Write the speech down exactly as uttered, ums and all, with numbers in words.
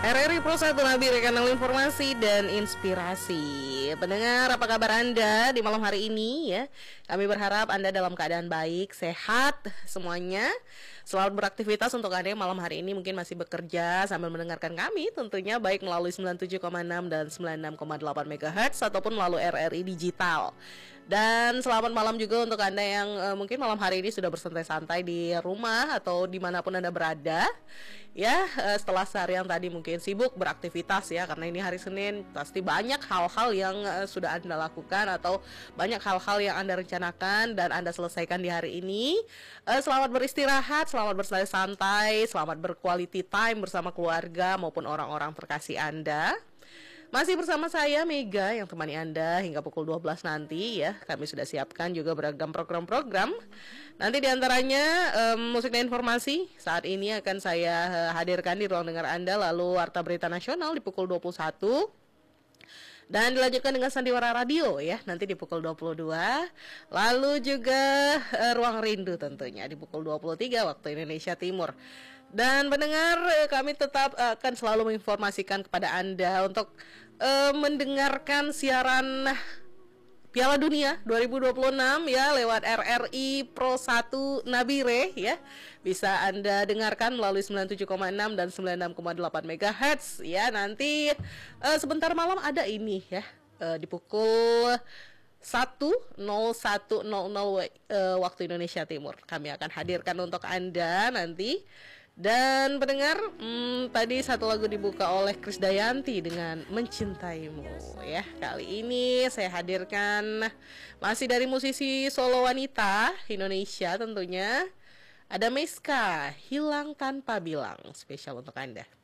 R R I Pro satu Nabire, kanal informasi dan inspirasi. Pendengar, apa kabar Anda di malam hari ini ya? Kami berharap Anda dalam keadaan baik, sehat semuanya. Selamat beraktivitas untuk Anda yang malam hari ini mungkin masih bekerja sambil mendengarkan kami, tentunya baik melalui sembilan puluh tujuh koma enam dan sembilan puluh enam koma delapan megahertz ataupun melalui R R I Digital. Dan selamat malam juga untuk Anda yang uh, mungkin malam hari ini sudah bersantai-santai di rumah atau dimanapun Anda berada. Ya, uh, setelah seharian tadi mungkin sibuk beraktivitas ya, karena ini hari Senin, pasti banyak hal-hal yang uh, sudah Anda lakukan atau banyak hal-hal yang Anda rencanakan dan Anda selesaikan di hari ini. uh, Selamat beristirahat, selamat bersantai-santai, selamat berquality time bersama keluarga maupun orang-orang terkasih Anda. Masih bersama saya Mega yang temani Anda hingga pukul dua belas nanti ya. Kami sudah siapkan juga beragam program-program. Nanti diantaranya um, musik dan informasi saat ini akan saya uh, hadirkan di ruang dengar Anda. Lalu Warta Berita Nasional di pukul dua puluh satu. Dan dilanjutkan dengan Sandiwara Radio ya, nanti di pukul dua puluh dua. Lalu juga uh, Ruang Rindu tentunya di pukul dua puluh tiga waktu Indonesia Timur. Dan pendengar, uh, kami tetap uh, akan selalu menginformasikan kepada Anda untuk uh, mendengarkan siaran Piala Dunia dua ribu dua puluh enam ya lewat R R I Pro satu Nabire ya. Bisa Anda dengarkan melalui sembilan puluh tujuh koma enam dan sembilan puluh enam koma delapan megahertz ya. Nanti uh, sebentar malam ada ini ya, uh, di pukul satu nol satu nol nol uh, waktu Indonesia Timur. Kami akan hadirkan untuk Anda nanti. Dan pendengar, hmm, tadi satu lagu dibuka oleh Krisdayanti dengan Mencintaimu ya. Kali ini saya hadirkan masih dari musisi solo wanita Indonesia tentunya. Ada Meiska, Hilang Tanpa Bilang, spesial untuk Anda.